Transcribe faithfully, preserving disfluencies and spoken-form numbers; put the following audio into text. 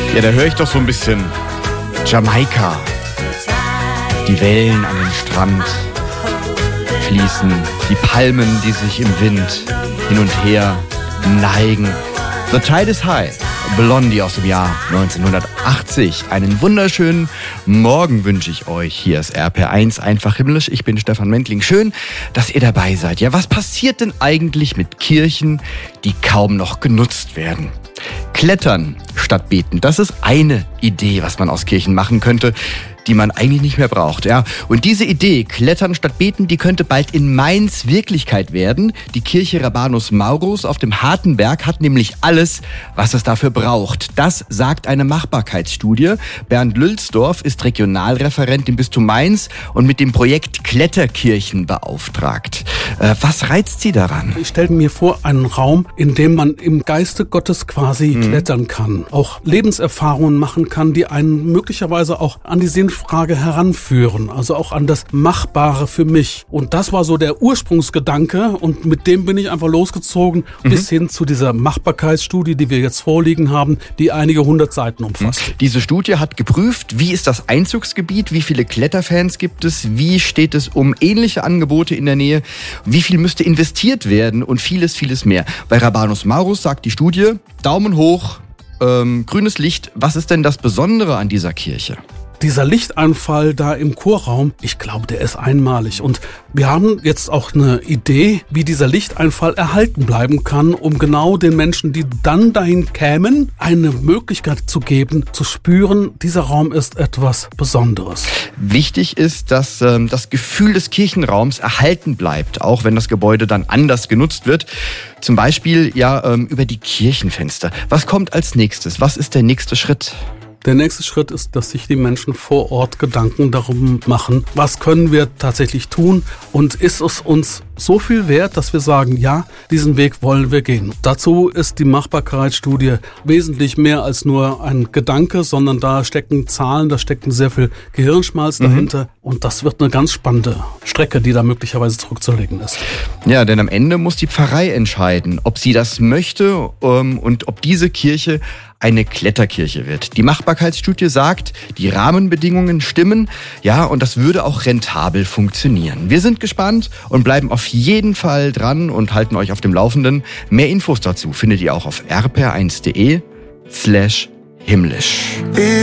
Ja, da höre ich doch so ein bisschen Jamaika. Die Wellen an den Strand fließen, die Palmen, die sich im Wind hin und her neigen. The Tide is High, Blondie aus dem Jahr neunzehnhundertachtzig. Einen wunderschönen Morgen wünsche ich euch. Hier ist R P R eins, einfach himmlisch. Ich bin Stefan Mentling. Schön, dass ihr dabei seid. Ja, was passiert denn eigentlich mit Kirchen, die kaum noch genutzt werden? Klettern statt beten, das ist eine Idee, was man aus Kirchen machen könnte, die man eigentlich nicht mehr braucht. Ja. Und diese Idee, Klettern statt Beten, die könnte bald in Mainz Wirklichkeit werden. Die Kirche Rabanus Maurus auf dem Hartenberg hat nämlich alles, was es dafür braucht. Das sagt eine Machbarkeitsstudie. Bernd Lülsdorf ist Regionalreferent im Bistum Mainz und mit dem Projekt Kletterkirchen beauftragt. Äh, was reizt Sie daran? Ich stelle mir vor, einen Raum, in dem man im Geiste Gottes quasi mhm. klettern kann, auch Lebenserfahrungen machen kann, die einen möglicherweise auch an die Sinnfrage heranführen, also auch an das Machbare für mich. Und das war so der Ursprungsgedanke und mit dem bin ich einfach losgezogen mhm. bis hin zu dieser Machbarkeitsstudie, die wir jetzt vorliegen haben, die einige hundert Seiten umfasst. Mhm. Diese Studie hat geprüft, wie ist das Einzugsgebiet, wie viele Kletterfans gibt es, wie steht es um ähnliche Angebote in der Nähe, wie viel müsste investiert werden und vieles, vieles mehr. Bei Rabanus Maurus sagt die Studie, Daumen hoch, ähm, grünes Licht. Was ist denn das Besondere an dieser Kirche? Dieser Lichteinfall da im Chorraum, ich glaube, der ist einmalig. Und wir haben jetzt auch eine Idee, wie dieser Lichteinfall erhalten bleiben kann, um genau den Menschen, die dann dahin kämen, eine Möglichkeit zu geben, zu spüren, dieser Raum ist etwas Besonderes. Wichtig ist, dass ähm, das Gefühl des Kirchenraums erhalten bleibt, auch wenn das Gebäude dann anders genutzt wird. Zum Beispiel ja ähm, über die Kirchenfenster. Was kommt als nächstes? Was ist der nächste Schritt? Der nächste Schritt ist, dass sich die Menschen vor Ort Gedanken darum machen, was können wir tatsächlich tun und ist es uns so viel wert, dass wir sagen, ja, diesen Weg wollen wir gehen. Dazu ist die Machbarkeitsstudie wesentlich mehr als nur ein Gedanke, sondern da stecken Zahlen, da stecken sehr viel Gehirnschmalz mhm. dahinter und das wird eine ganz spannende Strecke, die da möglicherweise zurückzulegen ist. Ja, denn am Ende muss die Pfarrei entscheiden, ob sie das möchte um, und ob diese Kirche eine Kletterkirche wird. Die Machbarkeitsstudie sagt, die Rahmenbedingungen stimmen, ja, und das würde auch rentabel funktionieren. Wir sind gespannt und bleiben auf jeden Fall dran und halten euch auf dem Laufenden. Mehr Infos dazu findet ihr auch auf r p r eins punkt d e slash himmlisch.